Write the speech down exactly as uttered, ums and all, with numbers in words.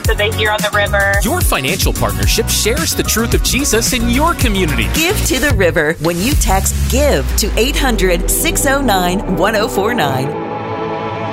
that they hear on the river. Your financial partnership shares the truth of Jesus in your community. Give to the River when you text GIVE to eight hundred, six oh nine, one oh four nine.